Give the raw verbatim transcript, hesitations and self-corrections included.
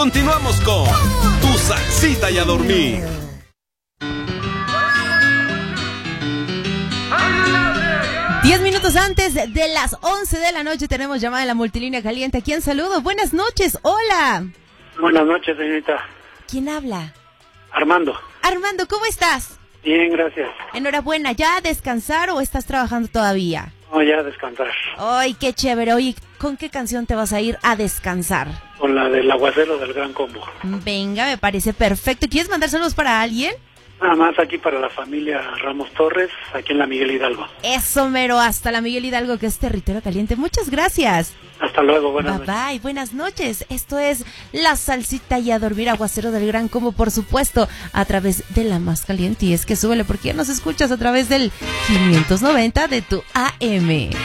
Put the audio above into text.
Continuamos con Tu Salsita y a Dormir. Diez minutos antes de las once de la noche tenemos llamada en la multilínea caliente. ¿A quién saludo? Buenas noches, hola. Buenas noches, señorita. ¿Quién habla? Armando. Armando, ¿cómo estás? Bien, gracias. Enhorabuena, ¿ya a descansar o estás trabajando todavía? No, ya a descansar. Ay, qué chévere. Oye, ¿con qué canción te vas a ir a descansar? Con la del aguacero del Gran Combo. Venga, me parece perfecto. ¿Quieres mandar saludos para alguien? Nada más aquí para la familia Ramos Torres, aquí en la Miguel Hidalgo. Eso mero, hasta la Miguel Hidalgo, que es territorio caliente. Muchas gracias. Hasta luego, buenas bye, noches. Bye, buenas noches. Esto es La Salsita y a Dormir, aguacero del Gran Combo, por supuesto, a través de la más caliente. Y es que súbele porque ya nos escuchas a través del quinientos noventa de tu A M.